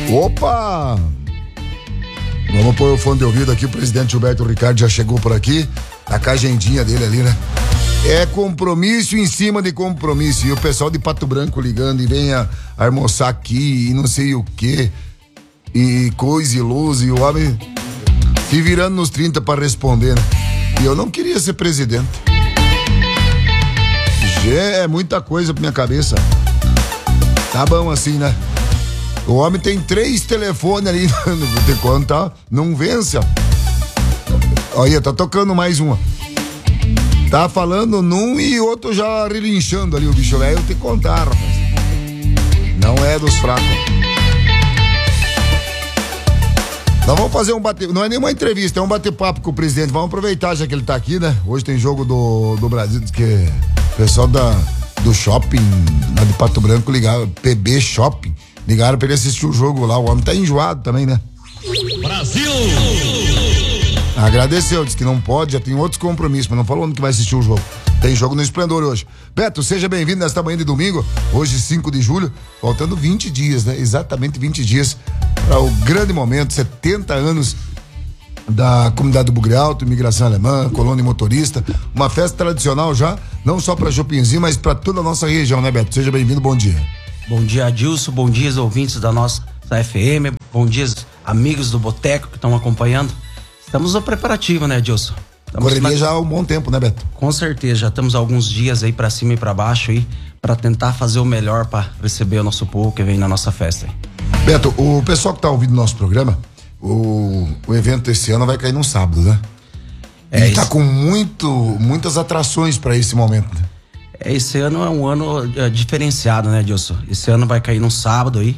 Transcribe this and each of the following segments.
Opa! Vamos pôr o fone de ouvido aqui, o presidente Gilberto Ricardo já chegou por aqui, tá com a agendinha dele ali, né? É compromisso em cima de compromisso, e o pessoal de Pato Branco ligando e venha almoçar aqui e não sei o que, e coisa e luz, e o homem se virando nos 30 pra responder, né? E eu não queria ser presidente. Já é muita coisa pra minha cabeça. Tá bom assim, né? O homem tem 3 telefones ali, vou ter conta, não vence. Olha, tá tocando mais uma. Tá falando num e outro já relinchando ali, o bicho velho, eu te contar, rapaz. Não é dos fracos. Nós vamos fazer um não é nenhuma entrevista, é um bate-papo com o presidente. Vamos aproveitar já que ele tá aqui, né? Hoje tem jogo do Brasil, diz que o pessoal do shopping, lá de Pato Branco, ligaram, PB Shopping, ligaram pra ele assistir o jogo lá. O homem tá enjoado também, né? Brasil! Agradeceu, disse que não pode, já tem outros compromissos, mas não falou onde que vai assistir o jogo. Tem jogo no Esplendor hoje. Beto, seja bem-vindo nesta manhã de domingo, hoje 5 de julho, faltando 20 dias, né? Exatamente 20 dias para o grande momento, 70 anos da comunidade do Bugre Alto, imigração alemã, colônia motorista, uma festa tradicional já, não só para Chopinzinho, mas para toda a nossa região, né, Beto? Seja bem-vindo, bom dia. Bom dia, Adilson, bom dia, ouvintes da nossa FM, bom dia, amigos do Boteco que estão acompanhando. Estamos no preparativo, né, Adilson? Correria já há um bom tempo, né, Beto? Com certeza, já estamos alguns dias aí para cima e para baixo aí, para tentar fazer o melhor para receber o nosso povo que vem na nossa festa aí. Beto, o pessoal que tá ouvindo nosso programa, o evento esse ano vai cair num sábado, né? E tá com muitas atrações para esse momento, né? Esse ano é um ano diferenciado, né, Adilson? Esse ano vai cair num sábado aí,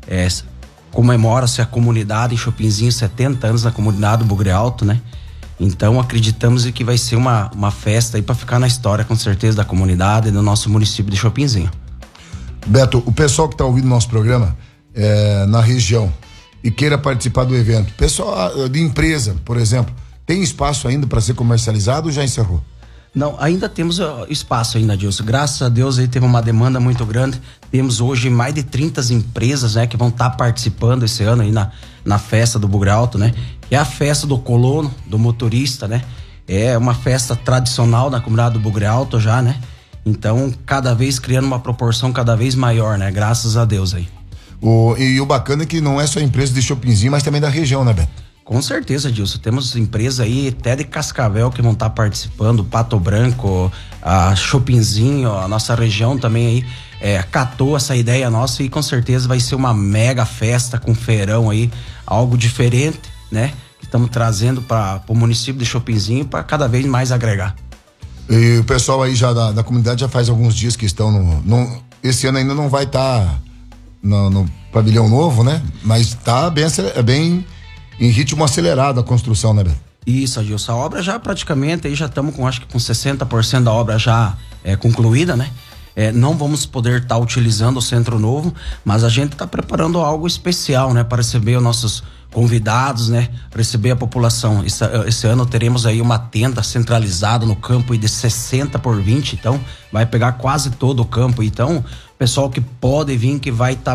comemora-se a comunidade em Chopinzinho, 70 anos na comunidade do Bugre Alto, né? Então acreditamos que vai ser uma festa aí para ficar na história, com certeza, da comunidade e do nosso município de Chopinzinho. Beto, o pessoal que tá ouvindo nosso programa na região e queira participar do evento, pessoal de empresa, por exemplo, tem espaço ainda para ser comercializado ou já encerrou? Não, ainda temos espaço ainda, Adilson. Graças a Deus aí teve uma demanda muito grande. Temos hoje mais de 30 empresas, né, que vão estar participando esse ano aí na festa do Bugre Alto, né? Que é a festa do colono, do motorista, né? É uma festa tradicional na comunidade do Bugre Alto já, né? Então, cada vez criando uma proporção cada vez maior, né? Graças a Deus aí. E o bacana é que não é só empresa de Chopinzinho, mas também da região, né, Beto? Com certeza, Dilson. Temos empresas aí até de Cascavel que vão estar participando, Pato Branco, a Chopinzinho, a nossa região também aí acatou essa ideia nossa e com certeza vai ser uma mega festa com feirão aí, algo diferente, né? Que estamos trazendo para o município de Chopinzinho para cada vez mais agregar. E o pessoal aí já da comunidade já faz alguns dias que estão esse ano ainda não vai estar no pavilhão novo, né? Mas tá bem em ritmo acelerado a construção, né, Beto? Isso, Adilson. A obra já praticamente, aí já estamos com, acho que com 60% da obra já concluída, né? Não vamos poder estar utilizando o centro novo, mas a gente está preparando algo especial, né? Para receber os nossos convidados, né? Receber a população. Esse ano teremos aí uma tenda centralizada no campo de 60 por 20, então vai pegar quase todo o campo. Então, pessoal que pode vir, que vai estar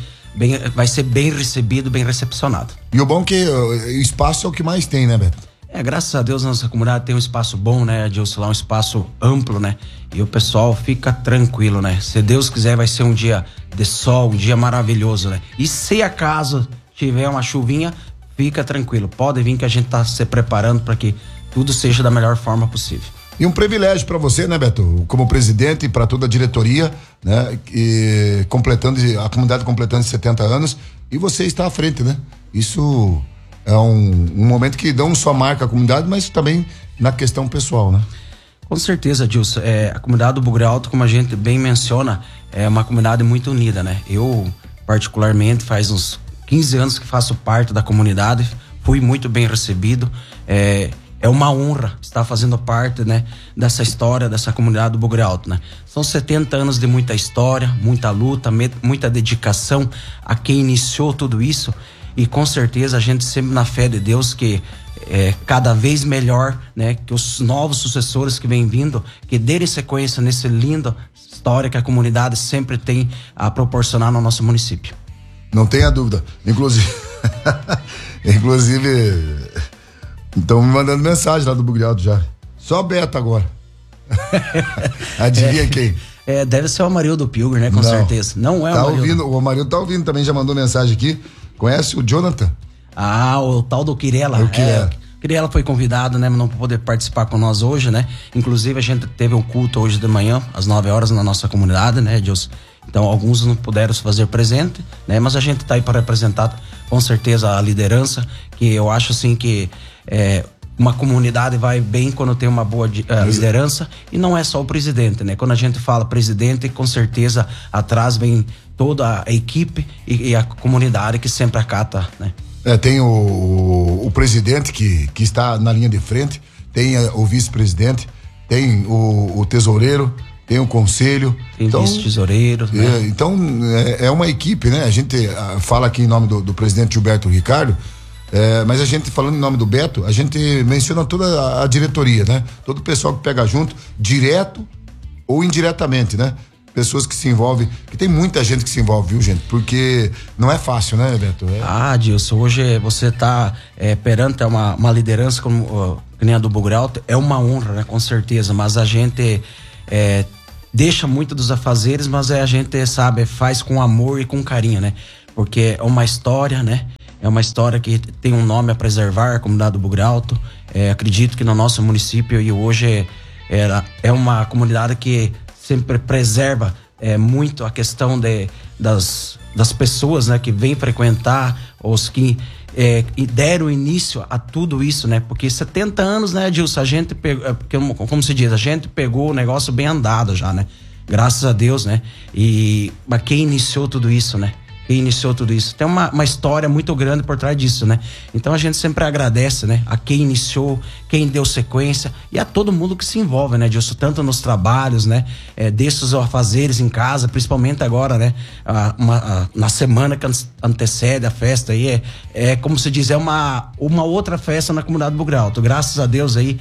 vai ser bem recebido, bem recepcionado. E o bom é que o espaço é o que mais tem, né, Beto? Graças a Deus nossa comunidade tem um espaço bom, né, Adilson, lá um espaço amplo, né, e o pessoal fica tranquilo, né, se Deus quiser vai ser um dia de sol, um dia maravilhoso, né, e se acaso tiver uma chuvinha, fica tranquilo, pode vir que a gente tá se preparando para que tudo seja da melhor forma possível. E um privilégio para você, né, Beto, como presidente e para toda a diretoria, né, e a comunidade completando 70 anos, e você está à frente, né? Isso é um momento que não só marca a comunidade, mas também na questão pessoal, né? Com certeza, Dilson. A comunidade do Bugre Alto, como a gente bem menciona, é uma comunidade muito unida, né? Eu, particularmente, faz uns 15 anos que faço parte da comunidade, fui muito bem recebido, é uma honra estar fazendo parte, né, dessa história, dessa comunidade do Bugre Alto, né? São 70 anos de muita história, muita luta, muita dedicação a quem iniciou tudo isso e com certeza a gente sempre na fé de Deus que cada vez melhor, né, que os novos sucessores que vêm vindo, que derem sequência nesse lindo história que a comunidade sempre tem a proporcionar no nosso município. Não tenha dúvida. Inclusive, estão me mandando mensagem lá do Bugre Alto já. Só Beto agora. Adivinha quem? Deve ser o Amarildo Pilger, né? Com certeza. Não é o Amarildo. O Amarildo tá ouvindo também, já mandou mensagem aqui. Conhece o Jonathan? O tal do Quirela. O Quirela. Quirela foi convidado, né? Mas não poder participar com nós hoje, né? Inclusive, a gente teve um culto hoje de manhã, às 9 horas, na nossa comunidade, né, Edilson? Então, alguns não puderam se fazer presente, né? Mas a gente tá aí para representar, com certeza, a liderança, que eu acho, assim, que uma comunidade vai bem quando tem uma boa liderança, e não é só o presidente, né? Quando a gente fala presidente, com certeza, atrás vem toda a equipe e a comunidade que sempre acata, né? Tem o presidente que está na linha de frente, tem o vice-presidente, tem o tesoureiro, tem o conselho. Tem vice-tesoureiro. Né? Então, é uma equipe, né? A gente fala aqui em nome do presidente Gilberto Ricardo, mas a gente, falando em nome do Beto, a gente menciona toda a diretoria, né? Todo o pessoal que pega junto, direto ou indiretamente, né? Pessoas que se envolvem, que tem muita gente que se envolve, viu, gente? Porque não é fácil, né, Beto? Dilson, hoje você tá perante uma liderança como que nem a do Bugre Alto, é uma honra, né? Com certeza, mas a gente deixa muito dos afazeres, mas a gente, sabe, faz com amor e com carinho, né? Porque é uma história, né? É uma história que tem um nome a preservar, a comunidade do Bugre Alto. Acredito que no nosso município, e hoje é uma comunidade que sempre preserva muito a questão das pessoas, né, que vêm frequentar, os que deram início a tudo isso, né? Porque 70 anos, né, Edilson, a gente pegou, como se diz, a gente pegou o negócio bem andado já, né? Graças a Deus, né? Mas quem iniciou tudo isso, né? Tem uma história muito grande por trás disso, né? Então a gente sempre agradece, né? A quem iniciou, quem deu sequência e a todo mundo que se envolve, né, Dilson? Tanto nos trabalhos, né? Desses afazeres em casa, principalmente agora, né? Na semana que antecede a festa aí, como se diz, uma outra festa na comunidade do Bugre Alto. Graças a Deus aí,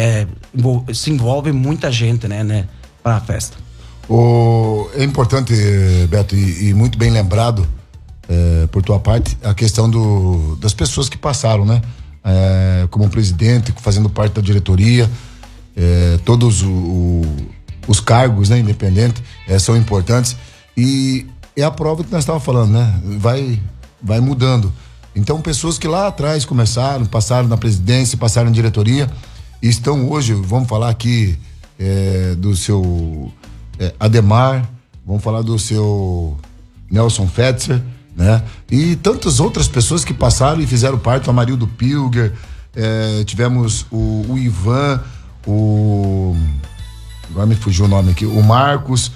se envolve muita gente, né? Para a festa. É importante, Beto, e muito bem lembrado por tua parte, a questão das pessoas que passaram, né? Como presidente, fazendo parte da diretoria, todos os cargos, né, independentes, são importantes, e é a prova que nós estávamos falando, né? Vai mudando. Então, pessoas que lá atrás passaram na presidência, passaram na diretoria, e estão hoje, vamos falar aqui do seu Ademar, vamos falar do seu Nelson Fetzer, né? E tantas outras pessoas que passaram e fizeram parte, o Amarildo Pilger, tivemos o Ivan, agora me fugiu o nome aqui, o Marcos,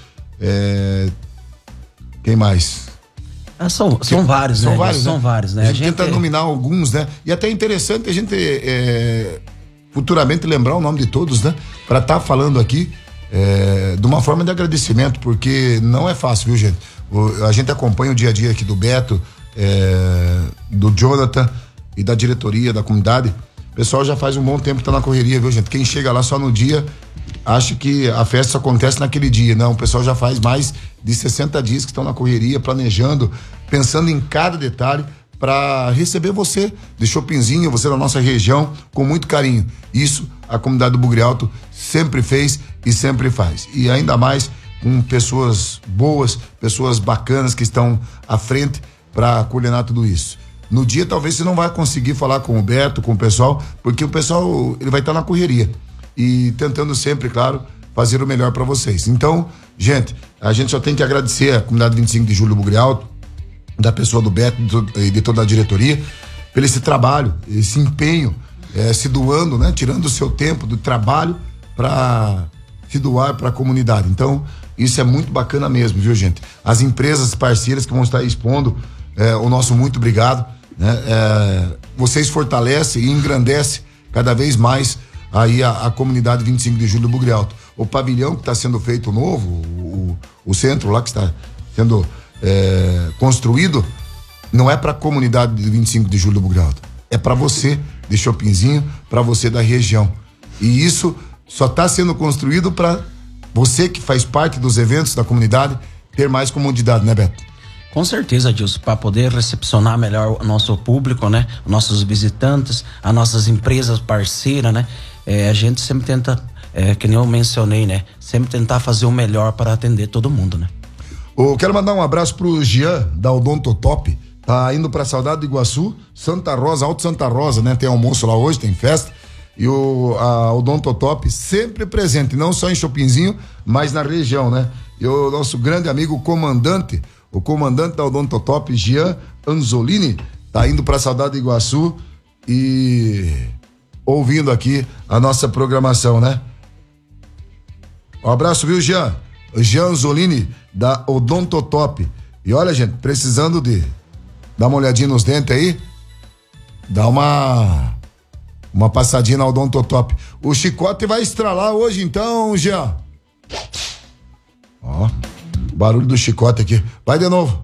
quem mais? São vários, né? São vários, né? A gente tenta nominar alguns, né? E até é interessante a gente futuramente lembrar o nome de todos, né? Para estar falando aqui de uma forma de agradecimento, porque não é fácil, viu, gente? A gente acompanha o dia a dia aqui do Beto, do Jonathan e da diretoria, da comunidade. O pessoal já faz um bom tempo que tá na correria, viu, gente? Quem chega lá só no dia acha que a festa só acontece naquele dia. Não, o pessoal já faz mais de 60 dias que estão na correria, planejando, pensando em cada detalhe para receber você de Chopinzinho, você da nossa região, com muito carinho. Isso a comunidade do Bugre Alto sempre fez e sempre faz. E ainda mais com pessoas boas, pessoas bacanas que estão à frente para coordenar tudo isso. No dia talvez você não vai conseguir falar com o Beto, com o pessoal, porque o pessoal ele vai estar na correria e tentando sempre, claro, fazer o melhor para vocês. Então, gente, a gente só tem que agradecer a comunidade 25 de Julho do Bugre Alto, da pessoa do Beto e de toda a diretoria, pelo esse trabalho, esse empenho, se doando, né? Tirando o seu tempo do trabalho para se doar para a comunidade. Então, isso é muito bacana mesmo, viu, gente? As empresas parceiras que vão estar expondo, o nosso muito obrigado, né? Vocês fortalecem e engrandecem cada vez mais aí a comunidade 25 de Julho do Bugre Alto. O pavilhão que está sendo feito novo, o centro lá que está sendo construído, não é para a comunidade de 25 de Julho do Bugre Alto, é para você de Chopinzinho, para você da região. E isso só está sendo construído para você que faz parte dos eventos da comunidade ter mais comodidade, né, Beto? Com certeza, Dilson, para poder recepcionar melhor o nosso público, né? Nossos visitantes, as nossas empresas parceiras, né? A gente sempre tenta, que nem eu mencionei, né? Sempre tentar fazer o melhor para atender todo mundo, né? Eu quero mandar um abraço pro Jean, da Odontotop. Tá indo pra Saudade do Iguaçu, Santa Rosa, Alto Santa Rosa, né? Tem almoço lá hoje, tem festa. E a Odontotop sempre presente, não só em Chopinzinho, mas na região, né? E o nosso grande amigo comandante da Odontotop, Jean Anzolini, tá indo pra Saudade do Iguaçu e ouvindo aqui a nossa programação, né? Um abraço, viu, Jean? Jean Anzolini, da Odontotop. E olha, gente, precisando de dar uma olhadinha nos dentes aí, dá uma passadinha na Odontotop. O chicote vai estralar hoje então, Jean. Ó, barulho do chicote aqui. Vai de novo.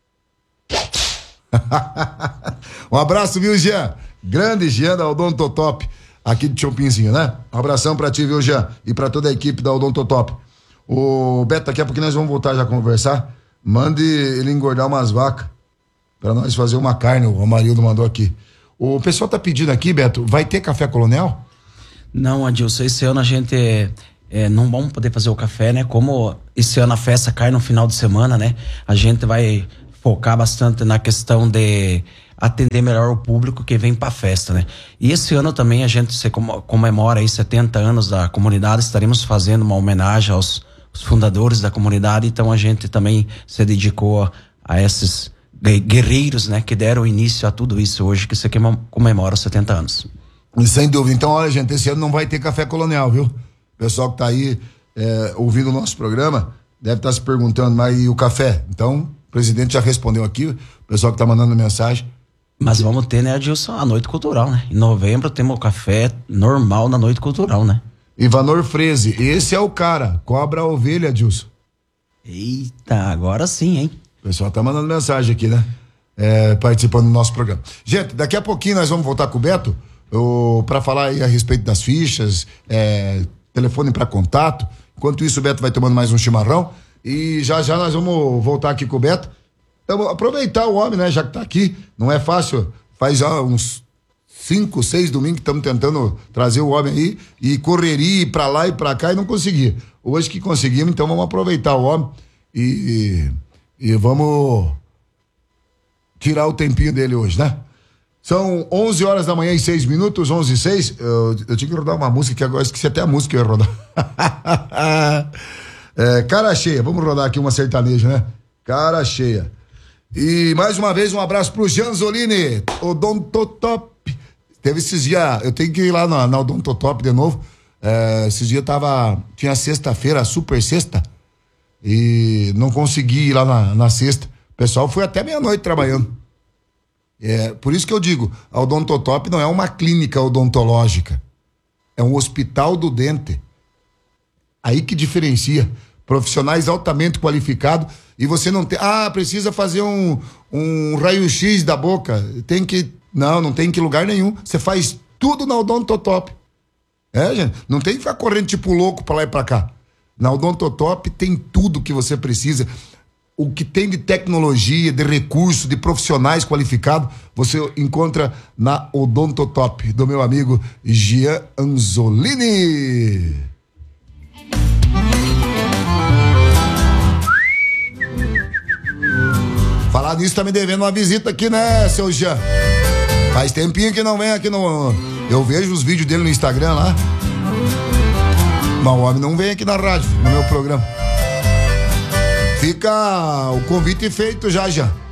Um abraço, viu, Jean? Grande Jean da Odontotop, aqui de Chopinzinho, né? Um abração pra ti, viu, Jean? E pra toda a equipe da Odontotop. O Beto, daqui a pouco nós vamos voltar já a conversar. Mande ele engordar umas vacas pra nós fazer uma carne. O Amarildo mandou aqui. O pessoal tá pedindo aqui, Beto, vai ter café colonial? Não, Adilson, esse ano a gente não vamos poder fazer o café, né? Como esse ano a festa cai no final de semana, né? A gente vai focar bastante na questão de atender melhor o público que vem pra festa, né? E esse ano também a gente comemora aí 70 anos da comunidade, estaremos fazendo uma homenagem aos fundadores da comunidade, então a gente também se dedicou a esses guerreiros, né, que deram início a tudo isso hoje, que você comemora os 70 anos. Sem dúvida. Então, olha, gente, esse ano não vai ter café colonial, viu? O pessoal que tá aí ouvindo o nosso programa deve estar se perguntando, mas e o café? Então, o presidente já respondeu aqui, o pessoal que tá mandando mensagem. Mas vamos ter, né, Adilson, a noite cultural, né? Em novembro temos o café normal na noite cultural, né? Ivanor Freze, esse é o cara, cobra a ovelha, Adilson. Eita, agora sim, hein? O pessoal tá mandando mensagem aqui, né? Participando do nosso programa. Gente, daqui a pouquinho nós vamos voltar com o Beto para falar aí a respeito das fichas, telefone para contato. Enquanto isso, o Beto vai tomando mais um chimarrão e já nós vamos voltar aqui com o Beto. Então, aproveitar o homem, né? Já que tá aqui, não é fácil, faz já uns 5, 6 domingos que estamos tentando trazer o homem aí e correria ir pra lá e pra cá e não conseguia. Hoje que conseguimos, então vamos aproveitar o homem e vamos tirar o tempinho dele hoje, né? São 11 horas da manhã e 6 minutos, 11:06. Eu tinha que rodar uma música que agora esqueci até a música que eu ia rodar. Cara cheia, vamos rodar aqui uma sertaneja, né? Cara cheia. E mais uma vez um abraço pro Jean Anzolini, Odontotop. Teve esses dias, eu tenho que ir lá na Odontotop de novo. Esses dias tinha sexta-feira, a super sexta, e não consegui ir lá na sexta. O pessoal foi até meia-noite trabalhando. Por isso que eu digo, a Odontotop não é uma clínica odontológica, é um hospital do dente. Aí que diferencia. Profissionais altamente qualificados, e você não tem, precisa fazer um raio-x da boca, não tem que ir em lugar nenhum, você faz tudo na Odontotop. Gente, não tem que ficar correndo tipo louco pra lá e pra cá. Na Odontotop tem tudo que você precisa, o que tem de tecnologia, de recurso, de profissionais qualificados, você encontra na Odontotop, do meu amigo Jean Anzolini. Falar nisso, tá me devendo uma visita aqui, né, seu Jean? Faz tempinho que não vem aqui no... Eu vejo os vídeos dele no Instagram lá. Mas o homem não vem aqui na rádio, no meu programa. Fica o convite feito já.